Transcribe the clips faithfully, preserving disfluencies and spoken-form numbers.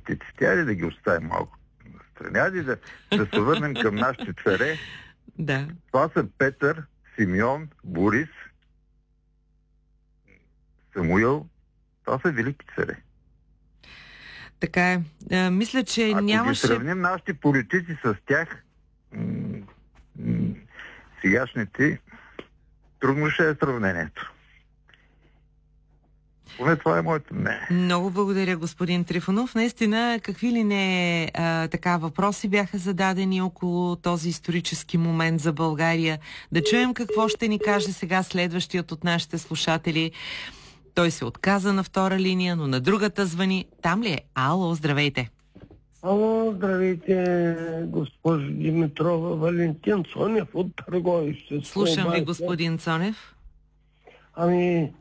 политиците. Айде да ги оставим малко на страни. Айде да, да се върнем към нашите царе. Да. Това са Петър, Симеон, Борис, Самуил. Това са велики царе. Така е. А, мисля, че Ако нямаше... ги сравним нашите политици с тях, м- м- сегашните, трудно ще е сравнението. Поне това е моето мнение. Много благодаря, господин Трифонов. Наистина, какви ли не а, така въпроси бяха зададени около този исторически момент за България. Да чуем какво ще ни каже сега следващият от нашите слушатели. Той се отказа на втора линия, но на другата звъни. Там ли е? Ало, здравейте! Ало, здравейте, госпожо Димитрова. Валентин Цонев от Търговище. Слушам ви, господин Цонев. Ами,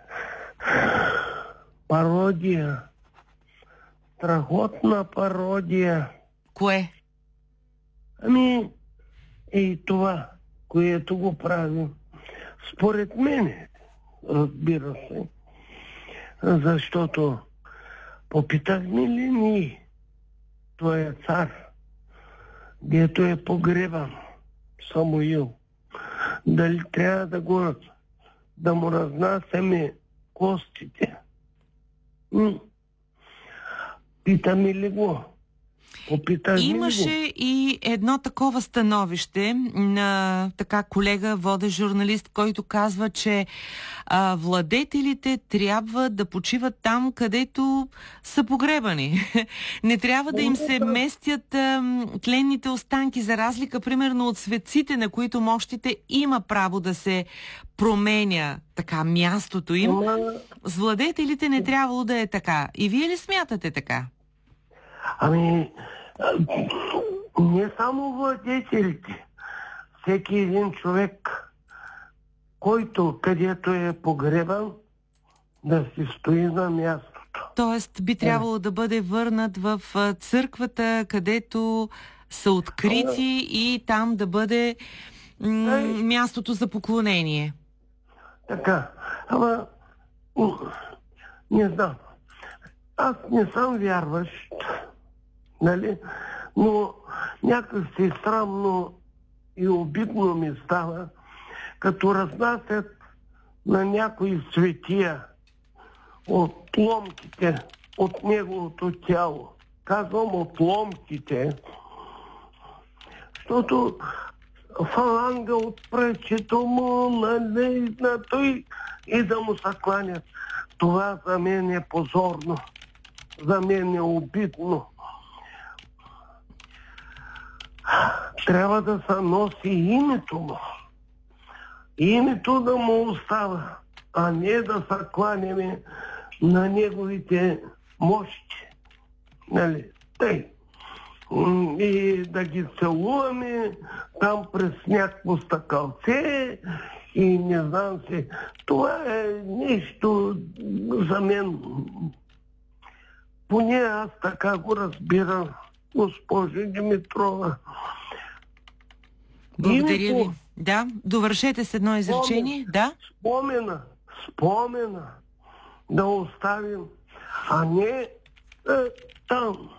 пародия. Страхотна пародия. Кое? Ами, и това, което го правим. Според мен, разбира се, защото попитахме ли ние, той е цар, дето е погребан, Самуил, дали трябва да го да му разнасяме костите? М? Питаме ли го? Попитахме ли го? Имаше и едно такова становище на така колега, водещ журналист, който казва, че а, владетелите трябва да почиват там, където са погребани. Не трябва да им се местят а, тленните останки, за разлика, примерно, от светците, на които мощите има право да се променя така мястото им. С владетелите не трябвало да е така. И вие ли смятате така? Ами, не само владетелите. Всеки един човек, който където е погребан, да си стои на мястото. Тоест би трябвало да бъде върнат в църквата, където са открити и там да бъде м- мястото за поклонение. Така, ама не знам. Аз не съм вярващ, нали? Но някак си срамно и обидно ми става, като разнасят на някои светия отломките от неговото тяло. Казвам отломките, защото фаланга от пръчето му, нали, на той и да му се кланят. Това за мен е позорно. За мен е обидно. Трябва да се носи името му. Името да му остава, а не да се кланяме на неговите мощи. Нали? Тъй. И да ги целуваме там през някакво стъкълце и не знам си. Това е нещо за мен. Поне аз така го разбирам, госпожо Димитрова. Благодаря ви. Да, довършете с едно изречение. Спомен, да? Спомена, спомена да оставим, а не е, там,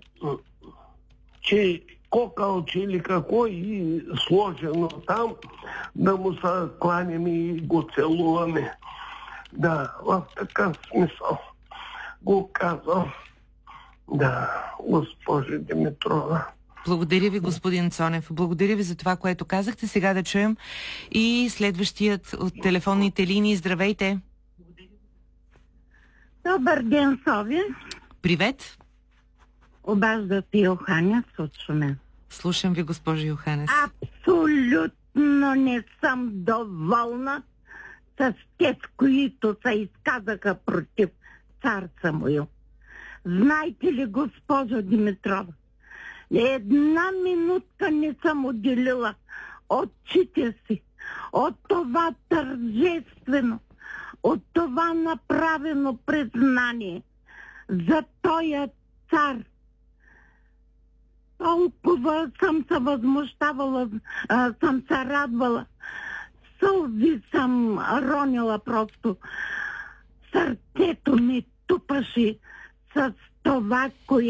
че кокалче или какво и сложено там, да му се кланяме и го целуваме. Да, в такъв смисъл го казвам. Да, госпожо Димитрова. Благодаря ви, господин Цонев. Благодаря ви за това, което казахте. Сега да чуем и следващият от телефонните линии. Здравейте! Добър ден, Сови. Привет! Обажда се Йоханес от Шумен. Слушам ви, госпожо Йоханес. Абсолютно не съм доволна с те, които се изказаха против цар Самуил. Знаете ли, госпожо Димитрова, една минутка не съм отделила от очите си, от това тържествено, от това направено признание за тоя цар. Толкова съм се възмущавала, а, съм се радвала, сълзи съм ронила просто. Сърцето ми тупаше с това, кое